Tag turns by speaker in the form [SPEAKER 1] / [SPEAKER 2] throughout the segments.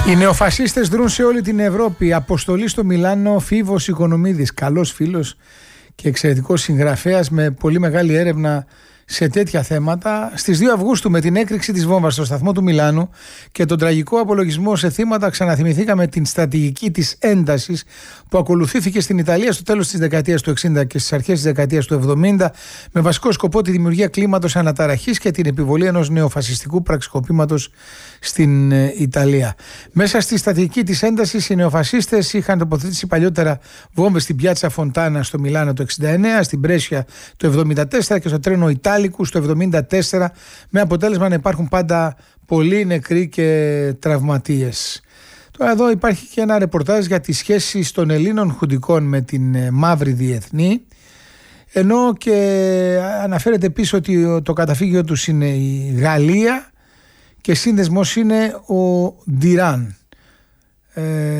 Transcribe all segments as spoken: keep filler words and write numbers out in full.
[SPEAKER 1] Οι νεοφασίστες δρούν σε όλη την Ευρώπη. Αποστολή στο Μιλάνο Φίβος Οικονομίδης, καλός φίλος και εξαιρετικός συγγραφέας με πολύ μεγάλη έρευνα σε τέτοια θέματα. Στις δύο Αυγούστου, με την έκρηξη της βόμβας στο σταθμό του Μιλάνου και τον τραγικό απολογισμό σε θύματα, ξαναθυμηθήκαμε την στρατηγική της έντασης που ακολουθήθηκε στην Ιταλία στο τέλος της δεκαετίας του εξήντα και στις αρχές της δεκαετίας του εβδομήντα, με βασικό σκοπό τη δημιουργία κλίματος αναταραχής και την επιβολή ενός νεοφασιστικού πραξικοπήματος στην Ιταλία. Μέσα στη στρατηγική της έντασης, οι νεοφασίστες είχαν τοποθετήσει παλιότερα βόμβες στην Πιάτσα Φοντάνα στο Μιλάνο το εξήντα εννέα, στην Πρέσια το εβδομήντα τέσσερα και στο τρένο Ιτάλικου στο εβδομήντα τέσσερα, με αποτέλεσμα να υπάρχουν πάντα πολλοί νεκροί και τραυματίες. Τώρα εδώ υπάρχει και ένα ρεπορτάζ για τις σχέσεις των Ελλήνων χουντικών με την Μαύρη Διεθνή, ενώ και αναφέρεται επίσης ότι το καταφύγιο τους είναι η Γαλλία και σύνδεσμος είναι ο Ντιράν. Ε,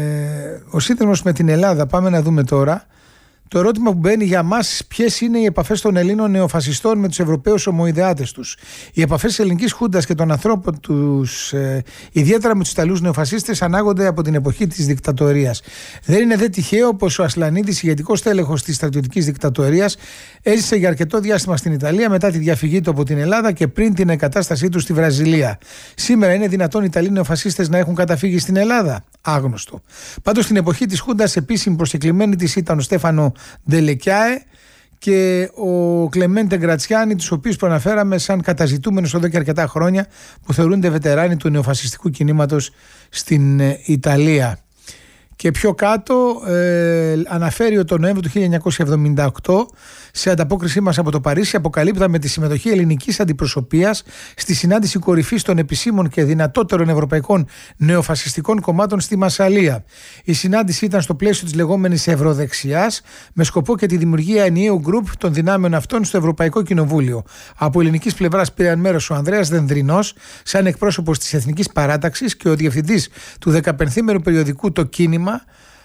[SPEAKER 1] ο σύνδεσμος με την Ελλάδα, πάμε να δούμε τώρα. Το ερώτημα που μπαίνει για μας, ποιες είναι οι επαφές των Ελλήνων νεοφασιστών με τους Ευρωπαίους ομοειδεάτες τους. Οι επαφές της ελληνικής χούντας και των ανθρώπων τους, ε, ιδιαίτερα με τους Ιταλούς νεοφασίστες, ανάγονται από την εποχή της δικτατορίας. Δεν είναι δε τυχαίο πως ο Ασλανίδης, ηγετικός τέλεχος της στρατιωτικής δικτατορίας, έζησε για αρκετό διάστημα στην Ιταλία μετά τη διαφυγή του από την Ελλάδα και πριν την εγκατάστασή του στη Βραζιλία. Σήμερα είναι δυνατόν οι Ιταλοί νεοφασίστες να έχουν καταφύγει στην Ελλάδα? Άγνωστο. Πάντως στην εποχή της χούντας επίσημη προσκεκλημένοι της ήταν ο Στέφανο Ντελεκιάε και ο Κλεμέντε Γκρατσιάνι, τους οποίους προαναφέραμε σαν καταζητούμενους εδώ και αρκετά χρόνια, που θεωρούνται βετεράνοι του νεοφασιστικού κινήματος στην Ιταλία. Και πιο κάτω ε, αναφέρει ότι το Νοέμβριο του χίλια εννιακόσια εβδομήντα οκτώ, σε ανταπόκρισή μας από το Παρίσι, αποκαλύπταμε τη συμμετοχή ελληνικής αντιπροσωπείας στη συνάντηση κορυφής των επισήμων και δυνατότερων ευρωπαϊκών νεοφασιστικών κομμάτων στη Μασσαλία. Η συνάντηση ήταν στο πλαίσιο της λεγόμενης ευρωδεξιάς, με σκοπό και τη δημιουργία ενιαίου γκρουπ των δυνάμεων αυτών στο Ευρωπαϊκό Κοινοβούλιο. Από ελληνικής πλευράς πήραν μέρος ο Ανδρέας Δενδρινός, σαν εκπρόσωπος της Εθνικής Παράταξης, και ο διευθυντής του δεκαπενθήμερου περιοδικού Το Κίνημα,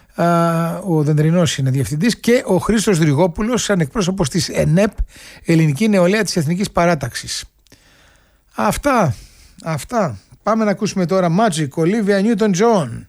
[SPEAKER 1] ο Δενδρινός είναι διευθυντής, και ο Χρήστος Δρυγόπουλος σαν εκπρόσωπος της ΕΝΕΠ, Ελληνική Νεολαία της Εθνικής Παράταξης. Αυτά, αυτά. Πάμε να ακούσουμε τώρα Magic, Olivia Newton-John.